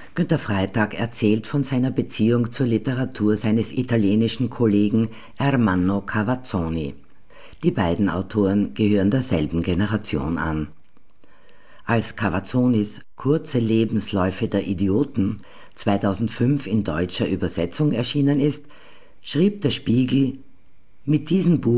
Günter Freytag erzählt von seiner Beziehung zur Literatur seines italienischen Kollegen Ermanno Cavazzoni. Die beiden Autoren gehören derselben Generation an. Als Cavazzonis Kurze Lebensläufe der Idioten 2005 in deutscher Übersetzung erschienen ist, schrieb der Spiegel: Mit diesem Buch